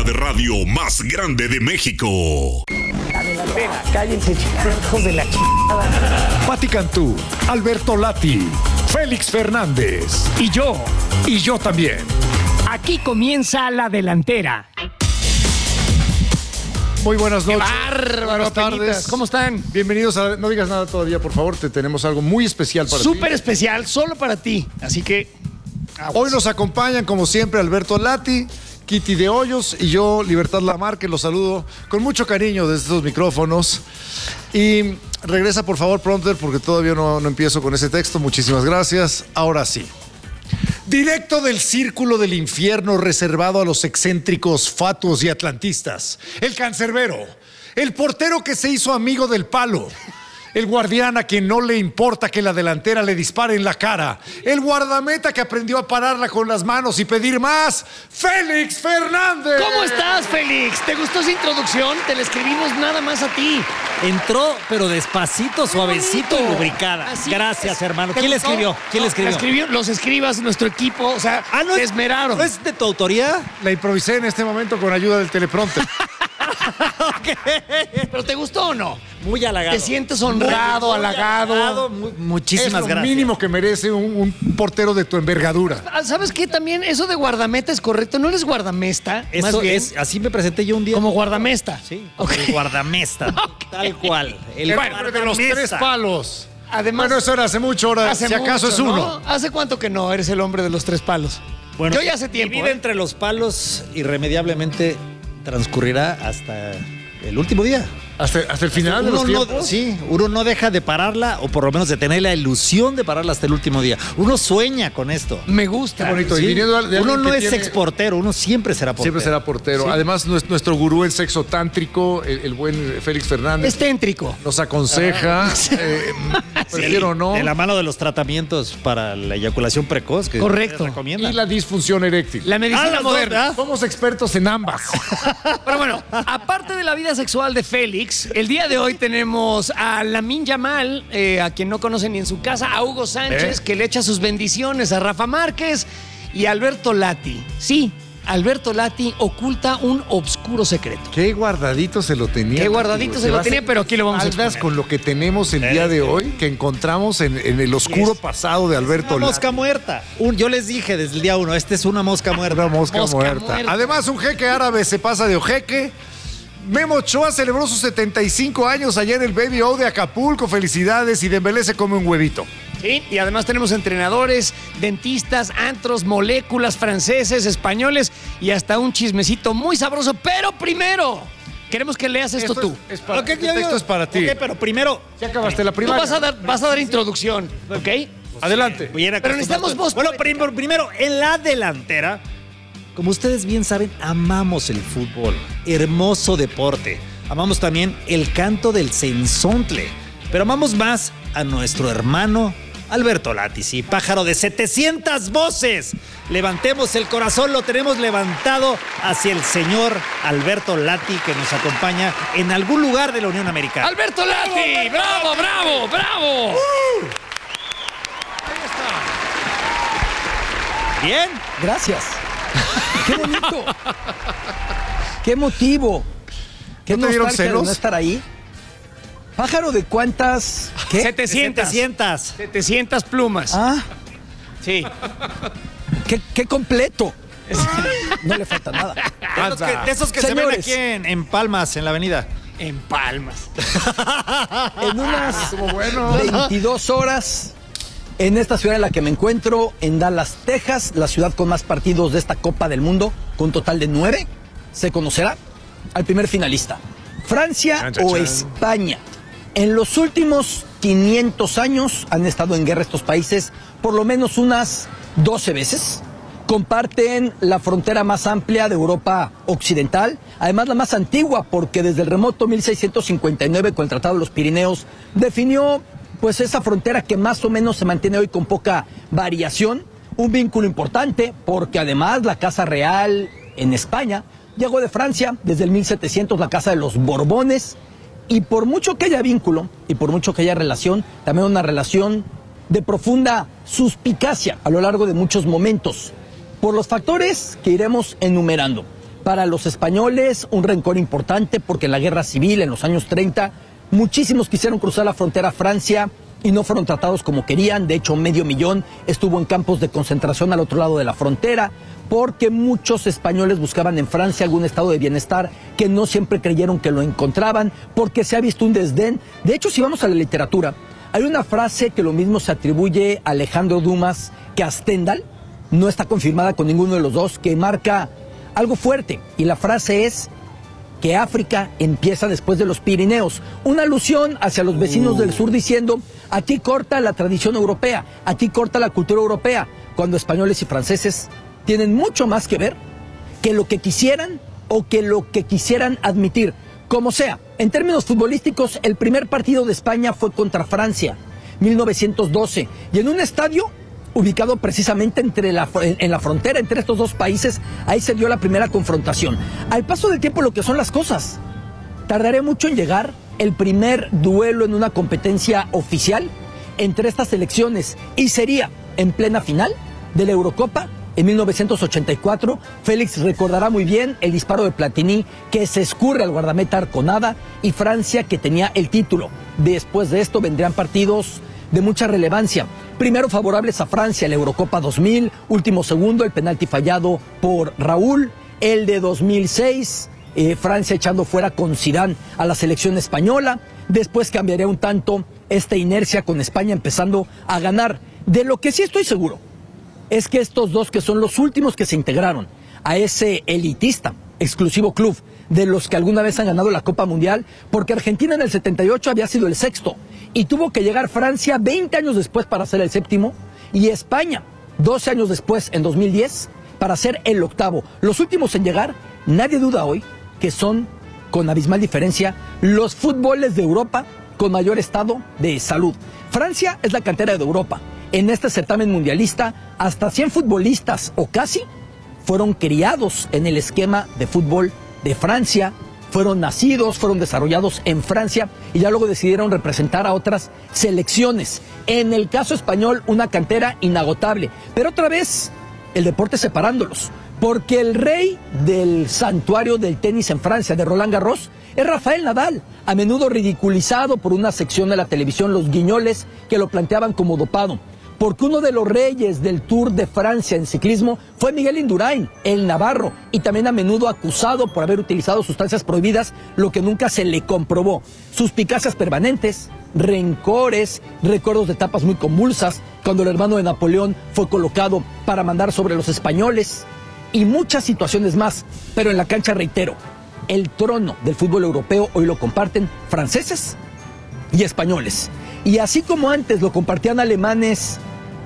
de radio más grande de México. Venga, cállense, hijos de la chingada. Pati Cantú, Alberto Lati, Félix Fernández y yo también. Aquí comienza La Delantera. Muy buenas noches. ¡Qué bárbaro! Buenas tardes. Peñitas! ¿Cómo están? Bienvenidos a... No digas nada todavía, por favor. Te tenemos algo muy especial para ti. Súper especial, solo para ti. Así que... Hoy nos acompañan, como siempre, Alberto Lati, Kitty de Hoyos y yo, Libertad Lamar, que los saludo con mucho cariño desde estos micrófonos. Y regresa, por favor, prompter, porque todavía no empiezo con ese texto. Muchísimas gracias. Ahora sí. Directo del círculo del infierno reservado a los excéntricos, fatuos y atlantistas. El cancerbero, el portero que se hizo amigo del palo, el guardián a quien no le importa que la delantera le dispare en la cara, el guardameta que aprendió a pararla con las manos y pedir más, Félix Fernández. ¿Cómo estás, Félix? ¿Te gustó esa introducción? Te la escribimos nada más a ti. Entró, pero despacito, suavecito y bonito. lubricada. Así Gracias, es. hermano. ¿Te ¿Quién le gustó? escribió? ¿Quién le escribió? Los escribas, nuestro equipo, o sea, ¿no se es- esmeraron. ¿No es de tu autoría? La improvisé en este momento con ayuda del teleprompter. ¿Pero te gustó o no? Muy halagado. ¿Te sientes honrado, halagado? Muchísimas Es lo gracias. mínimo que merece un portero de tu envergadura. ¿Sabes qué? También eso de guardameta es correcto. ¿No eres guardamesta? Más Eso bien, es, así me presenté yo un día. como guardamesta. Sí, Ok. el guardamesta. Tal cual. El El hombre de los guardamesta. tres palos. Además, Bueno, eso era hace mucho, ahora hace si acaso mucho, es uno. ¿no? ¿Hace cuánto que no eres el hombre de los tres palos? Bueno, Yo ya hace tiempo. Mi vida entre los palos irremediablemente transcurrirá hasta el último día. Hasta el final de los tiempos. Uno no deja de pararla, o por lo menos de tener la ilusión de pararla hasta el último día. Uno sueña con esto. Me gusta. Qué bonito. Y Sí. viniendo de Uno alguien no que es tiene- exportero, uno siempre será portero. Siempre será portero. Sí. Además, nuestro gurú en sexo tántrico, el buen Félix Fernández, Es téntrico. nos aconseja, prefiero no, De la mano de los tratamientos para la eyaculación precoz que Correcto. ustedes recomiendan. y la disfunción eréctil. La medicina las dos, moderna. ¿verdad? Somos expertos en ambas. Pero bueno, aparte de la vida sexual de Félix, el día de hoy tenemos a Lamine Yamal, a quien no conocen ni en su casa, a Hugo Sánchez, que le echa sus bendiciones a Rafa Márquez y a Alberto Lati. Sí, Alberto Lati oculta un obscuro secreto. Qué guardadito se lo tenía. Qué guardadito se lo tenía, pero aquí lo vamos a espaldas exponer. con lo que tenemos el día de hoy, que encontramos en el oscuro pasado de Alberto Una Lati. mosca muerta. Yo les dije desde el día 1, esta es una mosca muerta. Una mosca Mosca muerta. muerta. Además, un jeque árabe se pasa de ojeque. Memo Ochoa celebró sus 75 años ayer, el Baby O de Acapulco. Felicidades, y Dembélé se come un huevito. Sí, y además tenemos entrenadores, dentistas, antros, moléculas, franceses, españoles y hasta un chismecito muy sabroso. Pero primero, queremos que leas esto tú. Es para, Ok, este texto es para ti. Ok, pero primero. Ya acabaste la Tú primaria. vas a dar introducción, ¿ok? Adelante. Pero necesitamos voz Bueno, poética. primero, en la delantera, como ustedes bien saben, amamos el fútbol. Hermoso deporte. Amamos también el canto del cenzontle. Pero amamos más a nuestro hermano Alberto Lati, sí, pájaro de 700 voces. Levantemos el corazón, lo tenemos levantado hacia el señor Alberto Lati, que nos acompaña en algún lugar de la Unión Americana. Alberto Lati, bravo, bravo, bravo. ¿Bien? Gracias. Qué bonito. Qué motivo. Qué ¿No te dieron nostalgia de celos? no estar ahí. Pájaro de cuántas. ¿Qué? 700 plumas. Ah, Sí. qué completo. No le falta nada. De esos que se ven Señores. aquí en Palmas, en la avenida. En palmas. En unas Estuvo bueno. 22 horas, en esta ciudad en la que me encuentro, en Dallas, Texas, la ciudad con más partidos de esta Copa del Mundo, con un total de 9, se conocerá al primer finalista. Francia Chan, chan, o chan. España. En los últimos 500 años han estado en guerra estos países por lo menos unas 12 veces. Comparten la frontera más amplia de Europa Occidental, además la más antigua, porque desde el remoto 1659, con el Tratado de los Pirineos, definió pues esa frontera que más o menos se mantiene hoy con poca variación. Un vínculo importante, porque además la Casa Real en España llegó de Francia, desde el 1700 la Casa de los Borbones, y por mucho que haya vínculo, y por mucho que haya relación, también una relación de profunda suspicacia a lo largo de muchos momentos, por los factores que iremos enumerando. Para los españoles, un rencor importante porque en la guerra civil, en los años 30, muchísimos quisieron cruzar la frontera a Francia y no fueron tratados como querían. De hecho, 500,000 estuvo en campos de concentración al otro lado de la frontera, porque muchos españoles buscaban en Francia algún estado de bienestar que no siempre creyeron que lo encontraban, porque se ha visto un desdén. De hecho, si vamos a la literatura, hay una frase que lo mismo se atribuye a Alejandro Dumas que a Stendhal, no está confirmada con ninguno de los dos, que marca algo fuerte, y la frase es que África empieza después de los Pirineos, una alusión hacia los vecinos del sur diciendo, aquí corta la tradición europea, aquí corta la cultura europea, cuando españoles y franceses tienen mucho más que ver que lo que quisieran o que lo que quisieran admitir. Como sea, en términos futbolísticos, el primer partido de España fue contra Francia, 1912, y en un estadio ubicado precisamente en la frontera entre estos dos países. Ahí se dio la primera confrontación. Al paso del tiempo, lo que son las cosas, tardaré mucho en llegar el primer duelo en una competencia oficial entre estas selecciones, y sería en plena final de la Eurocopa en 1984. Félix recordará muy bien el disparo de Platini que se escurre al guardameta Arconada, y Francia, que tenía el título. Después de esto vendrían partidos de mucha relevancia. Primero favorables a Francia, la Eurocopa 2000, último segundo, el penalti fallado por Raúl, el de 2006, Francia echando fuera con Zidane a la selección española. Después cambiaría un tanto esta inercia con España empezando a ganar. De lo que sí estoy seguro es que estos dos, que son los últimos que se integraron a ese elitista, exclusivo club de los que alguna vez han ganado la Copa Mundial, porque Argentina en el 78 había sido el sexto, y tuvo que llegar Francia 20 años después para ser el séptimo, y España 12 años después, en 2010, para ser el octavo. Los últimos en llegar, nadie duda hoy que son, con abismal diferencia, los fútboles de Europa con mayor estado de salud. Francia es la cantera de Europa. En este certamen mundialista, hasta 100 futbolistas, o casi, fueron criados en el esquema de fútbol de Francia, fueron nacidos, fueron desarrollados en Francia, y ya luego decidieron representar a otras selecciones. En el caso español, una cantera inagotable, pero otra vez el deporte separándolos, porque el rey del santuario del tenis en Francia, de Roland Garros, es Rafael Nadal, a menudo ridiculizado por una sección de la televisión, los guiñoles, que lo planteaban como dopado. Porque uno de los reyes del Tour de Francia en ciclismo fue Miguel Indurain, el navarro, y también a menudo acusado por haber utilizado sustancias prohibidas, lo que nunca se le comprobó. Suspicacias permanentes, rencores, recuerdos de etapas muy convulsas, cuando el hermano de Napoleón fue colocado para mandar sobre los españoles, y muchas situaciones más. Pero en la cancha, reitero, el trono del fútbol europeo hoy lo comparten franceses y españoles. Y así como antes lo compartían alemanes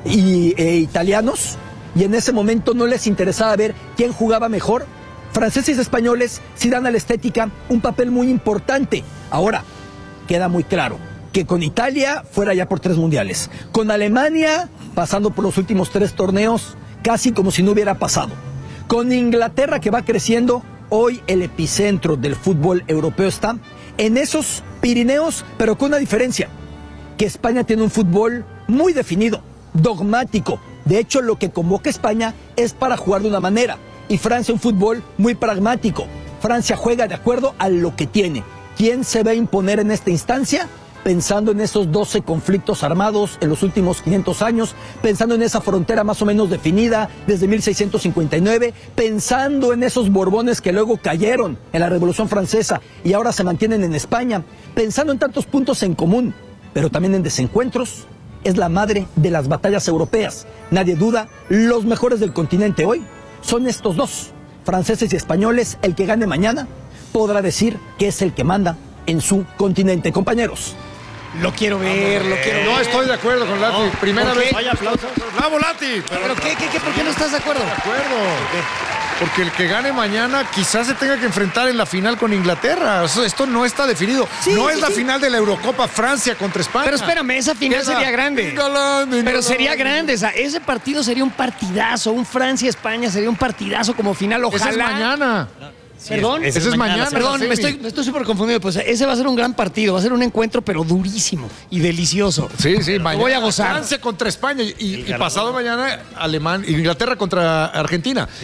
e italianos, y en ese momento no les interesaba ver quién jugaba mejor, franceses y españoles sí dan a la estética un papel muy importante. Ahora, queda muy claro que con Italia fuera ya por 3 mundiales, con Alemania pasando por los últimos 3 torneos, casi como si no hubiera pasado, con Inglaterra, que va creciendo. Hoy el epicentro del fútbol europeo está en esos Pirineos, pero con una diferencia, que España tiene un fútbol muy definido, dogmático. De hecho, lo que convoca España es para jugar de una manera, y Francia un fútbol muy pragmático. Francia juega de acuerdo a lo que tiene. ¿Quién se va a imponer en esta instancia? Pensando en esos 12 conflictos armados en los últimos 500 años, pensando en esa frontera más o menos definida desde 1659, pensando en esos Borbones que luego cayeron en la Revolución Francesa y ahora se mantienen en España, pensando en tantos puntos en común, pero también en desencuentros. Es la madre de las batallas europeas. Nadie duda, los mejores del continente hoy son estos dos, franceses y españoles. El que gane mañana podrá decir que es el que manda en su continente. Compañeros, lo quiero ver, lo quiero ver. No estoy de acuerdo con Lati. Primera vez. Vaya aplausos. ¡Bravo, Lati! ¿Pero qué? ¿Por qué no estás de acuerdo? De acuerdo. Porque el que gane mañana quizás se tenga que enfrentar en la final con Inglaterra. Esto no está definido. No es la final de la Eurocopa, Francia contra España. Pero espérame, esa final sería grande. Pero sería grande. O sea, ese partido sería un partidazo. Un Francia-España sería un partidazo como final. Ojalá. Ese es mañana. ¿Perdón? Ese es mañana. Perdón, me estoy súper confundido. Pues ese va a ser un gran partido. Va a ser un encuentro, pero durísimo y delicioso. Sí, mañana. Voy a gozar. Francia contra España y pasado mañana Inglaterra contra Argentina. Sí.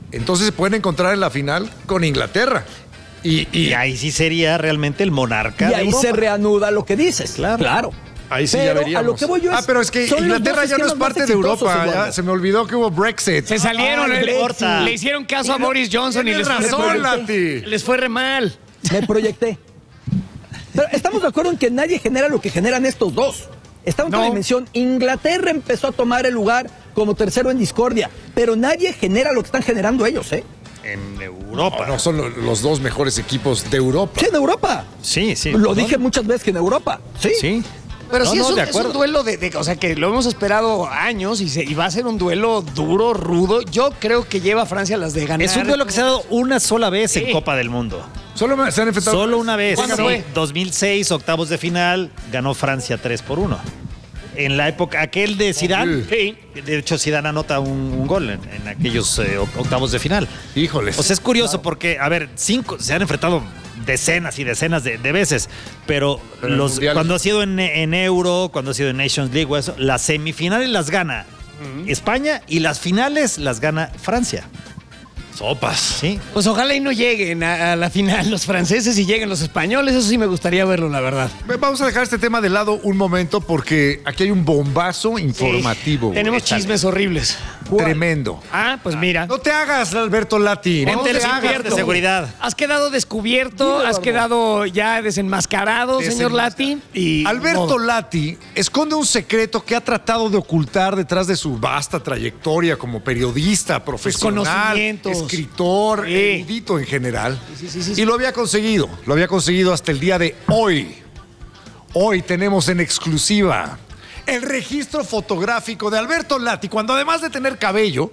entonces se pueden encontrar en la final con Inglaterra. Y ahí sí sería realmente el monarca Y de ahí Europa. se reanuda lo que dices. Claro. Ahí sí Pero ya veríamos. a lo que voy yo es, pero es que son los Inglaterra dos ya no es esquemas parte más de exitosos, Europa. Ya Eduardo. se me olvidó que hubo Brexit. Se salieron, Ay, Brexit. le hicieron caso a Boris Johnson y les Tienes fue, razón, Lati. les fue re mal. Me proyecté. Pero estamos de acuerdo en que nadie genera lo que generan estos dos. Está en otra No. dimensión. Inglaterra empezó a tomar el lugar como tercero en discordia, pero nadie genera lo que están generando ellos, ¿eh? En Europa. No, son los dos mejores equipos de Europa. Sí, en Europa. Sí, sí. Lo dije muchas veces que en Europa. Sí. Sí. Pero No, sí no, es, de es un acuerdo. duelo o sea, que lo hemos esperado años y va a ser un duelo duro, rudo. Yo creo que lleva a Francia las de ganar. Es un duelo que se ha dado una sola vez Sí. en Copa del Mundo. Solo se han enfrentado. Solo una vez. ¿Cuándo Sí, fue? 2006, octavos de final, ganó Francia 3-1. En la época, aquel de Zidane, Sí. de hecho Zidane anota un gol en aquellos octavos de final. Híjoles. O sea, es curioso porque, a ver, se han enfrentado decenas y decenas de veces, pero Pero en mundiales. cuando ha sido en Euro, cuando ha sido en Nations League o eso, las semifinales las gana España y las finales las gana Francia. Sopas. ¿Sí? Pues ojalá y no lleguen a la final los franceses y lleguen los españoles. Eso sí me gustaría verlo, la verdad. Vamos a dejar este tema de lado un momento porque aquí hay un bombazo informativo. Sí. Tenemos Échale. chismes horribles. Tremendo. Ah, pues mira. No te hagas, Alberto Lati. No Ponte te el hagas. cinturón de seguridad. Has quedado descubierto, Dime, has Eduardo. quedado ya desenmascarado, señor Lati. Y Alberto modo. Lati esconde un secreto que ha tratado de ocultar detrás de su vasta trayectoria como periodista, profesional, conocimientos. escritor, Sí. erudito en general. Sí. Y lo había conseguido hasta el día de hoy. Hoy tenemos en exclusiva el registro fotográfico de Alberto Lati, cuando además de tener cabello,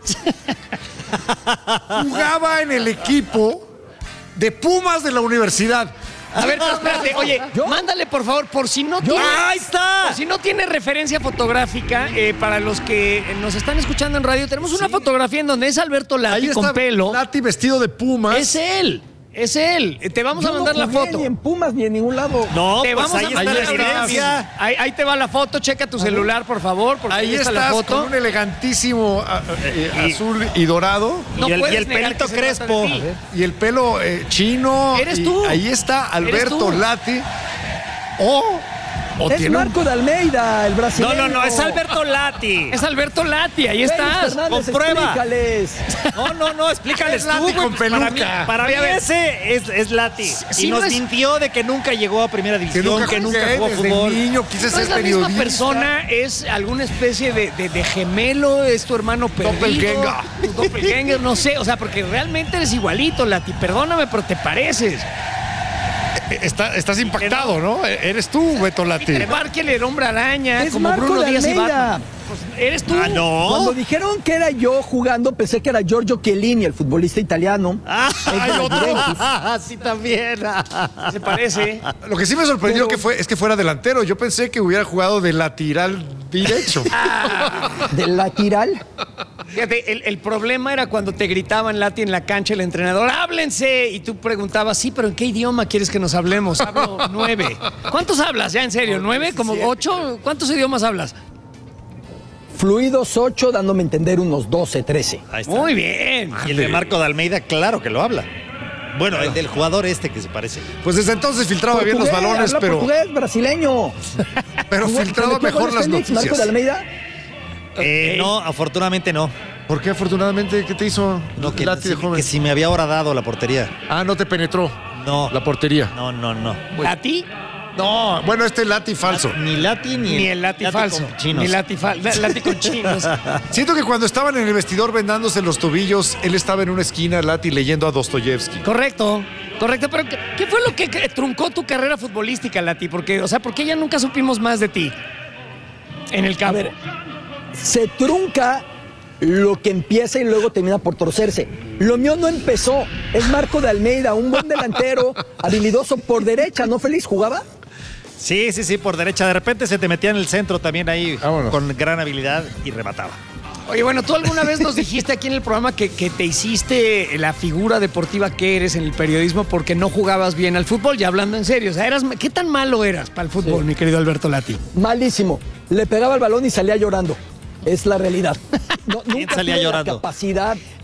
jugaba en el equipo de Pumas de la universidad. A ver, pero espérate, oye, mándale por favor, por si no tiene. ¡Ahí está! Por si no tiene referencia fotográfica, para los que nos están escuchando en radio, tenemos una fotografía en donde es Alberto Lati Ahí con está pelo. Lati vestido de Pumas. Es él. Es él. Te vamos Yo a mandar no la jugué foto. Ni en Pumas ni en ningún lado. No, Te pues vamos ahí a está mandar la estás. evidencia. Ahí te va la foto. Checa tu celular, por favor, porque Ahí está estás la foto. con un elegantísimo azul y dorado No y el puedes negar pelito que se trata crespo. de ti. y el pelo chino. Eres y tú. Ahí está Alberto tú. Lati. O Es tiene un- Marco de Almeida, el brasileño. No, es Alberto Lati. Es Alberto Lati, ahí Félix estás. Fernández, Comprueba. explícales. No, explícales Es Lati tú, güey. con peluca. Para mí Oye, a ver. ese es Lati. si y no nos es- mintió de que nunca llegó a primera que división, nunca, que nunca jugué jugó desde fútbol. niño, quise ¿No ser es la periodista. misma persona? ¿Es alguna especie de gemelo? ¿Es tu hermano perdido? Doppelganger. Tu doppelganger, no sé. O sea, porque realmente eres igualito, Lati. Perdóname, pero te pareces. Estás impactado, ¿no? Eres tú, Beto Lati. Peter Parker, el hombre araña, Es como Marco Bruno de Díaz y Almeida. Batman. Pues eres tú. Ah, no. Cuando dijeron que era yo jugando, pensé que era Giorgio Chiellini, el futbolista italiano. Ay, Ex de la Juventus. sí, también. Se parece. Lo que sí me sorprendió Pero- es que fuera delantero. Yo pensé que hubiera jugado de lateral derecho. De lateral. Fíjate, el problema era cuando te gritaban Lati en la cancha el entrenador, ¡háblense! Y tú preguntabas, sí, pero ¿en qué idioma quieres que nos hablemos? Hablo 9. ¿Cuántos hablas ya, en serio? ¿9? ¿Como 8? ¿Cuántos idiomas hablas? Fluidos 8, dándome a entender unos 12, 13. Ahí está. Muy bien. Y el de Marco de Almeida, claro que lo habla. Bueno, el del jugador este que se parece. Pues desde entonces filtraba bien los Portugués, balones, habla pero portugués, brasileño. filtraba ¿Se metió mejor goles las Félix, Marco noticias. de Almeida? No, afortunadamente no. ¿Por qué afortunadamente? ¿Qué te hizo No, que, Lati de joven? que si me había horadado la portería. Ah, no te penetró No. la portería. No. ¿Lati? No, bueno, Lati falso. Ni Lati Ni el Lati falso. con chinos. Ni Lati con chinos. Siento que cuando estaban en el vestidor vendándose los tobillos, él estaba en una esquina, Lati, leyendo a Dostoyevsky. Correcto. Pero ¿qué fue lo que truncó tu carrera futbolística, Lati? Porque, o sea, ¿por qué ya nunca supimos más de ti en el campo? A ver, se trunca lo que empieza y luego termina por torcerse. Lo mío no empezó. Es Marco de Almeida, un buen delantero, habilidoso por derecha. ¿No, Félix, jugaba? Sí, por derecha. De repente se te metía en el centro también ahí Vámonos. con gran habilidad y remataba. Oye, bueno, tú alguna vez nos dijiste aquí en el programa que te hiciste la figura deportiva que eres en el periodismo porque no jugabas bien al fútbol, ya hablando en serio. O sea, ¿qué tan malo eras para el fútbol, Sí. mi querido Alberto Lati? Malísimo. Le pegaba el balón y salía llorando. Es la realidad. No, ¿Quién nunca salía tuve llorando? la capacidad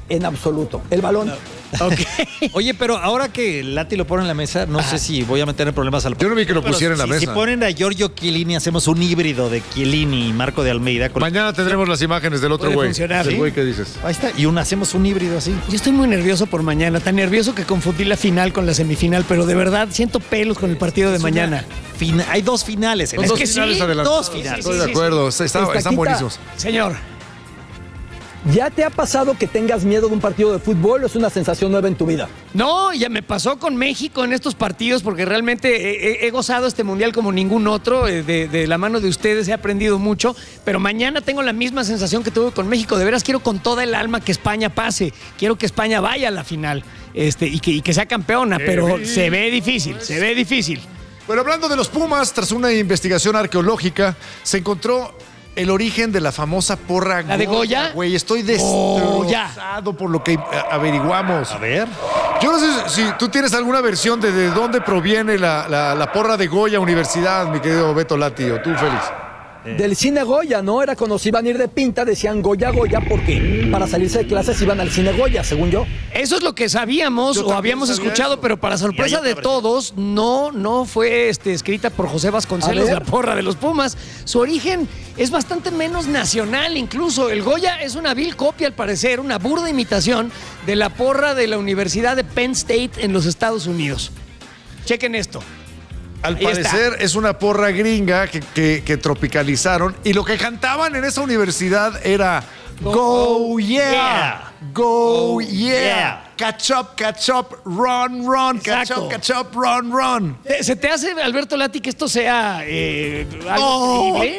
en absoluto. El balón. Oye, pero ahora que Lati lo pone en la mesa, no sé si voy a meter en problemas al Yo no vi que lo pero pusiera en la si mesa. ponen a Giorgio Chiellini, hacemos un híbrido de Chiellini y Marco de Almeida. Mañana tendremos las imágenes del otro Puede güey. funcionar, ¿El ¿sí? güey qué dices? Ahí está. Y hacemos un híbrido así. Yo estoy muy nervioso por mañana, tan nervioso que confundí la final con la semifinal, pero de verdad siento pelos con el partido de mañana. Hay dos finales. Son Es dos que finales sí, adelantados. dos finales. Estoy de acuerdo. Están Estaquita. buenísimos. Señor, ¿Ya te ha pasado que tengas miedo de un partido de fútbol o es una sensación nueva en tu vida? no, ya me pasó con México en estos partidos porque realmente he gozado este mundial como ningún otro. De la mano de ustedes he aprendido mucho, pero mañana tengo la misma sensación que tuve con México. De veras quiero con toda el alma que España pase. Quiero que España vaya a la final y que sea campeona, pero se ve difícil. Bueno, hablando de los Pumas, tras una investigación arqueológica, se encontró el origen de la famosa porra ¿La de Goya? Güey, estoy destrozado por lo que averiguamos. A ver. Yo no sé si tú tienes alguna versión de dónde proviene la porra de Goya Universidad, mi querido Beto Lati, o tú, Félix. Del cine Goya, ¿no? Era cuando se iban a ir de pinta, decían Goya, Goya, porque para salirse de clases iban al cine Goya, según yo. Eso es lo que sabíamos Yo o también habíamos sabía escuchado, eso. pero para sorpresa de todos, no fue escrita por José Vasconcelos, A ver. la porra de los Pumas. Su origen es bastante menos nacional, incluso. El Goya es una vil copia, al parecer, una burda imitación de la porra de la Universidad de Penn State en los Estados Unidos. Chequen esto. Al Ahí parecer es una porra gringa que tropicalizaron y lo que cantaban en esa universidad era Go yeah, Go yeah, catch up, run, catch Exacto. up, run. ¿Se te hace, Alberto Lati, que esto sea algo creíble?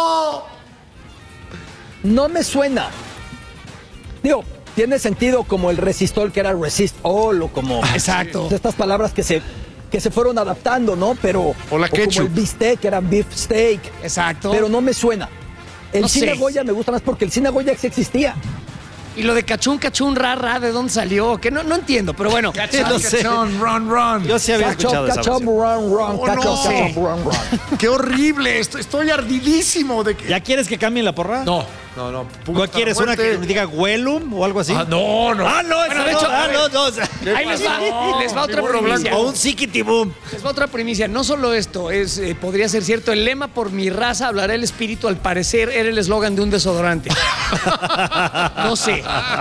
No me suena. Digo, tiene sentido como el resistol que era resist all o como Exacto. estas palabras que se fueron adaptando, ¿no? Pero O la como ketchup. el beefsteak era beef steak. Exacto. Pero no me suena. El No cine sé. Goya me gusta más porque el cine Goya sí existía. Y lo de cachún, ra, ¿de dónde salió? Que no entiendo, pero bueno. No sé. Run. Yo sí había escuchado esa Catch up, versión. run, catch up, no. catch up, run. Qué horrible, estoy ardidísimo de que... ¿Ya quieres que cambien la porra? No. ¿Cuál quieres? ¿Una que diga Huelum o algo así? No. Ah, no, Bueno, de hecho, no. Ahí les va otra burro primicia. O un Sikitibum. Les va otra primicia. No solo esto, podría ser cierto. El lema "por mi raza hablará el espíritu", al parecer era el eslogan de un desodorante. No sé.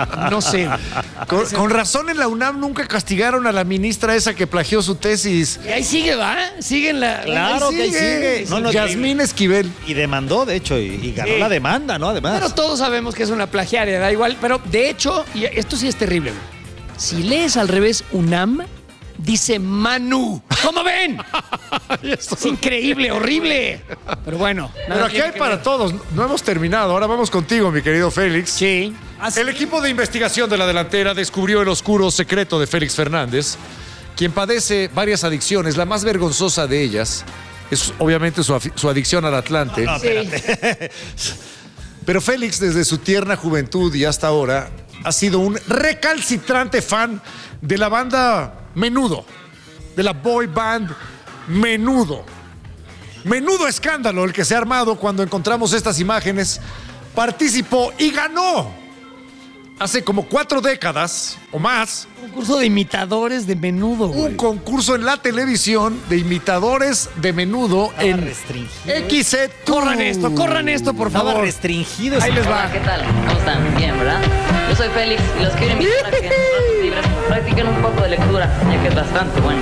Con razón en la UNAM nunca castigaron a la ministra esa que plagió su tesis. Y ahí sigue, ¿va? Siguen la. Claro que ahí sigue. No, Yasmín Esquivel. Y demandó, de hecho, y ganó Sí. la demanda, ¿no? Además. Pero todos sabemos que es una plagiaria, da igual. Pero de hecho, y esto sí es terrible, güey. Si lees al revés UNAM, dice Manu. ¿Cómo ven? Es increíble, horrible. Pero bueno. nada Pero aquí tiene hay que para ver. todos. No hemos terminado. Ahora vamos contigo, mi querido Félix. Sí. El equipo de investigación de la delantera descubrió el oscuro secreto de Félix Fernández, quien padece varias adicciones. La más vergonzosa de ellas es obviamente su adicción al Atlante. Sí. Pero Félix, desde su tierna juventud y hasta ahora, ha sido un recalcitrante fan de la banda Menudo, de la boy band Menudo. Menudo escándalo el que se ha armado cuando encontramos estas imágenes. Participó y ganó hace como 4 décadas o más Un curso de imitadores de Menudo, güey. un concurso en la televisión de imitadores de Menudo en restringido. XC. Corran esto, por Estaba favor. restringido. Ahí les Hola, va. ¿qué tal? ¿Cómo están? Bien, ¿verdad? Yo soy Félix y los quiero invitar a que en sus ratos libres practiquen un poco de lectura, ya que es bastante bueno.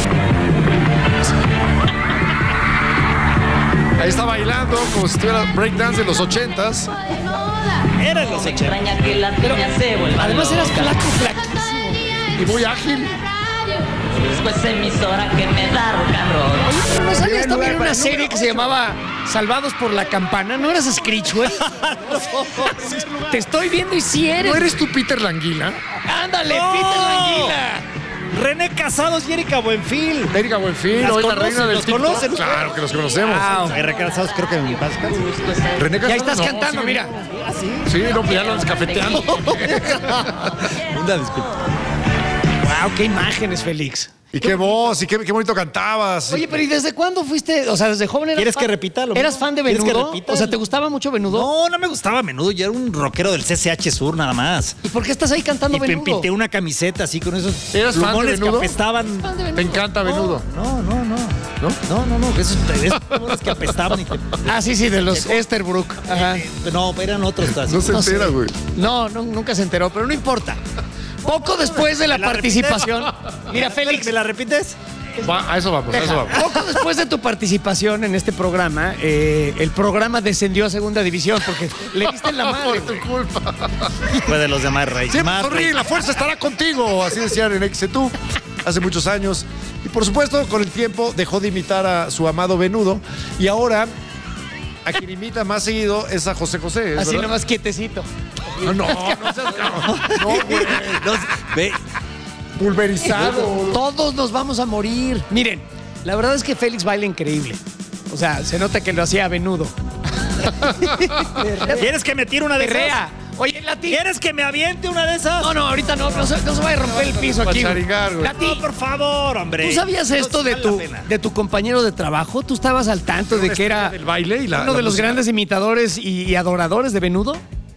Ahí está bailando como si estuviera breakdance de los 80s. Era en los Me 80. extraña que la niña se vuelva Además eras loca. flaquísimo. Y muy ágil. Después emisora que me da rock and roll. Oye, pero no sabías también una serie que se llamaba Salvados por la Campana. ¿No eras Screech, güey? Te estoy viendo y si eres. ¿No eres tú Peter Languila? Ándale, ¡No! Peter Languila. René Casados y Erika Buenfil. Erika Buenfil, Las hoy la conocen, reina del los TikTok. conocen. Claro que los conocemos. René Casados creo que en mi paz. René Ya Casados, estás no, cantando, sí. mira. Sí, no, pues ya lo descafeteando. Una disculpa. Wow, Wow, qué imágenes, Félix. Y qué voz, y qué bonito cantabas. Oye, pero ¿y desde cuándo fuiste? O sea, desde joven eras ¿Quieres fan? que repita lo ¿Eras mismo? fan de ¿Quieres que Venudo? repita? O sea, ¿te gustaba mucho Venudo? No me gustaba Menudo. Yo era un rockero del CCH Sur nada más. ¿Y por qué estás ahí cantando Y Venudo? pinté una camiseta así con esos ¿Eras fan de plumones que Venudo? apestaban. Fan de Venudo. Me encanta Venudo. No. ¿No? Esos plumones que apestaban y te... Ah, sí, de los Esterbrook. Ajá. No, eran otros. Así. No se No sé. entera, güey. No, nunca se enteró, pero no importa. Poco después de la ¿Me la participación. Mira, Félix, ¿Me la repites? A eso vamos, a eso vamos. poco después de tu participación en este programa, el programa descendió a segunda división porque le diste en la madre. Por tu culpa. Fue de los demás Rey. Siempre sonríe, la fuerza estará contigo. Así decían en XTU hace muchos años. Y por supuesto, con el tiempo dejó de imitar a su amado Venudo. Y ahora, a quien imita más seguido es a José José. ¿es Así verdad? nomás quietecito. No seas cabrón. No, güey. Ve, Pulverizado. Todos nos vamos a morir. Miren, la verdad es que Félix baila increíble. O sea, se nota que lo hacía a Venudo. ¿Quieres que me tire una de esas? Perrea. Oye, Lati. ¿Quieres que me aviente una de esas? No, ahorita no se vaya a romper el piso aquí. Para charingar, güey. Lati, No, por favor, hombre. ¿tú sabías esto de Vale la tu, pena. de tu compañero de trabajo? ¿Tú estabas al tanto de que era del baile y uno la de los música. grandes imitadores y adoradores de Venudo?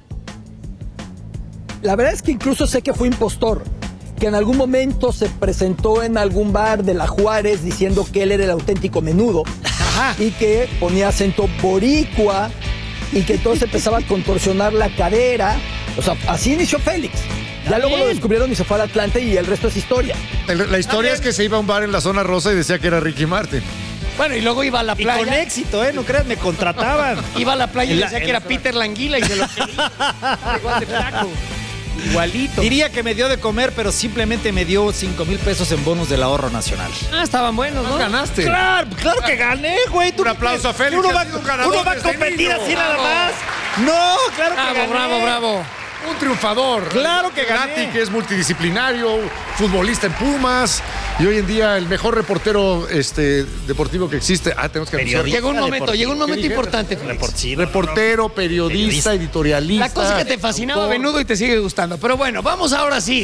La verdad es que incluso sé que fue impostor, que en algún momento se presentó en algún bar de la Juárez diciendo que él era el auténtico Menudo y que ponía acento boricua y que entonces empezaba a contorsionar la cadera. O sea, así inició Félix. Ya luego lo descubrieron y se fue al Atlante y el resto es historia. La historia es que se iba a un bar en la zona rosa y decía que era Ricky Martin. Bueno, y luego iba a la Y playa. con éxito, ¿eh? No creas, me contrataban. Iba a la playa y En la- decía que en era la- Peter Languila y se lo creía. Igual de flaco. Igualito. Diría que me dio de comer, pero simplemente me dio 5,000 pesos en bonos del ahorro nacional. Ah, estaban buenos, ¿no? Ganaste. Claro que gané, güey. ¿Tú Un qué aplauso crees? a Félix, Uno que va, ha sido un ganador uno va a desde competir niño. así nada Bravo. más. No, claro que gané. Bravo. Un triunfador. Claro que gané. Nati, que es multidisciplinario, futbolista en Pumas y hoy en día el mejor reportero deportivo que existe. Tenemos que anunciar. Periodista. Llegó un momento ¿Qué importante, Félix. Sí, Reportero, periodista, editorialista. La cosa que te fascinaba autor. Venudo y te sigue gustando. Pero bueno, vamos ahora sí.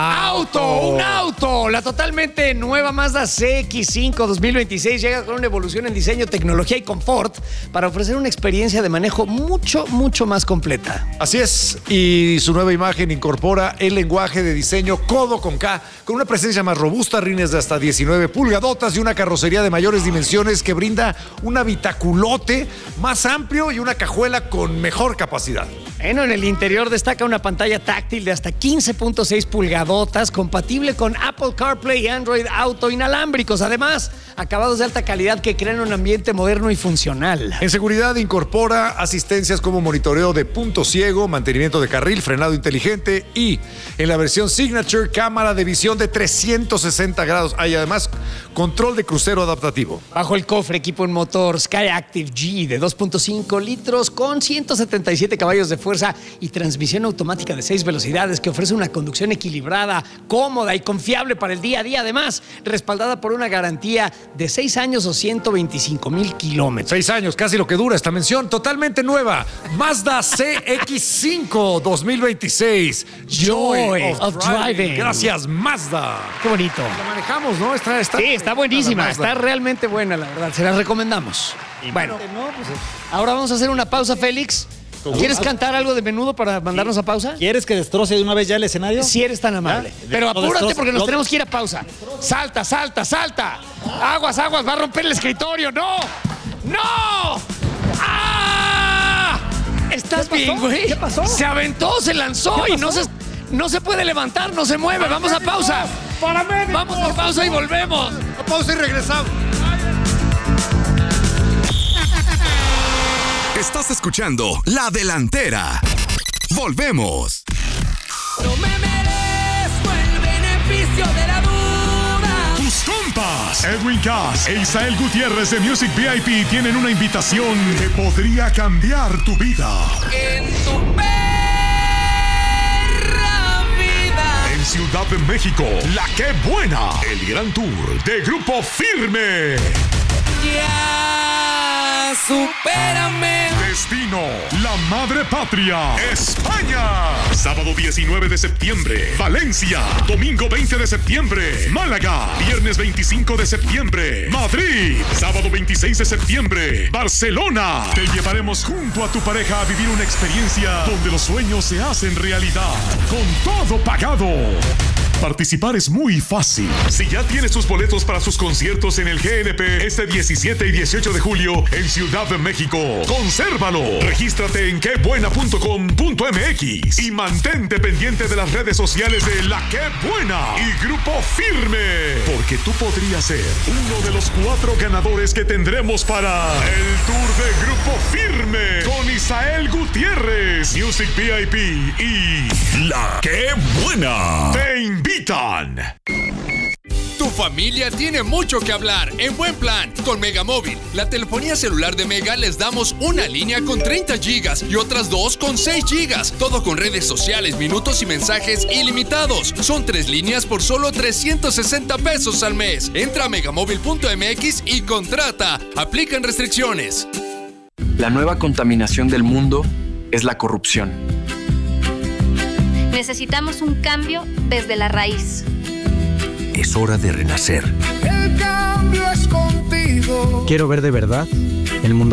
Un auto. La totalmente nueva Mazda CX-5 2026 llega con una evolución en diseño, tecnología y confort para ofrecer una experiencia de manejo mucho más completa. Así es, y su nueva imagen incorpora el lenguaje de diseño codo con K, con una presencia más robusta, rines de hasta 19 pulgadotas y una carrocería de mayores dimensiones que brinda un habitaculote más amplio y una cajuela con mejor capacidad. Bueno, en el interior destaca una pantalla táctil de hasta 15.6 pulgadotas, compatible con Apple CarPlay y Android Auto inalámbricos. Además, acabados de alta calidad que crean un ambiente moderno y funcional. En seguridad incorpora asistencias como monitoreo de punto ciego, mantenimiento de carril, frenado inteligente y en la versión Signature, cámara de visión de 360 grados. Hay además control de crucero adaptativo. Bajo el cofre, equipo en motor Skyactiv G de 2.5 litros con 177 caballos de fuerza y transmisión automática de 6 velocidades que ofrece una conducción equilibrada, cómoda y confiable para el día a día. Además, respaldada por una garantía de 6 años o 125,000 kilómetros. 6 años, casi lo que dura esta mención, totalmente nueva. Mazda CX-5 2026. Joy of driving. Gracias, Mazda. Qué bonito. La manejamos, ¿no? Sí, está buenísima, la Mazda. está realmente buena, la verdad. Se la recomendamos. Bueno, ahora vamos a hacer una pausa, Félix. ¿Quieres cantar algo de Menudo para mandarnos a pausa? ¿Quieres que destroce de una vez ya el escenario? Si eres tan amable. ¿Ya? Pero Lo apúrate destrozo, porque nos lo- tenemos que ir a pausa. Salta. Aguas, va a romper el escritorio. ¡No! ¡Ah! ¿Estás bien, güey? ¿Qué pasó? Se aventó, se lanzó y no se puede levantar, no se mueve. Vamos a pausa. Vamos a pausa y volvemos. A pausa y regresamos. Estás escuchando La Delantera. Volvemos. No me merezco el beneficio de la duda. Tus compas, Edwin Cass e Isael Gutiérrez de Music VIP tienen una invitación que podría cambiar tu vida. En tu perra vida. En Ciudad de México, La Que Buena, el gran tour de Grupo Firme. Ya supérame. Destino, la madre patria, España. Sábado 19 de septiembre, Valencia. Domingo 20 de septiembre, Málaga. Viernes 25 de septiembre, Madrid. Sábado 26 de septiembre, Barcelona. Te llevaremos junto a tu pareja a vivir una experiencia donde los sueños se hacen realidad. Con todo pagado. Participar es muy fácil. Si ya tienes tus boletos para sus conciertos en el GNP este 17 y 18 de julio en Ciudad de México, consérvalo. Regístrate en quebuena.com.mx y mantente pendiente de las redes sociales de La Qué Buena y Grupo Firme, porque tú podrías ser uno de los 4 ganadores que tendremos para el Tour de Grupo Firme con Isael Gutiérrez, Music VIP y La Qué Buena. Te invitan. Tu familia tiene mucho que hablar en buen plan con Megamóvil. La telefonía celular de Mega les damos una línea con 30 gigas y otras 2 con 6 gigas. Todo con redes sociales, minutos y mensajes ilimitados. Son 3 líneas por solo 360 pesos al mes. Entra a megamóvil.mx y contrata. Aplican restricciones. La nueva contaminación del mundo es la corrupción. Necesitamos un cambio desde la raíz. Es hora de renacer. El cambio es contigo. Quiero ver de verdad el mundo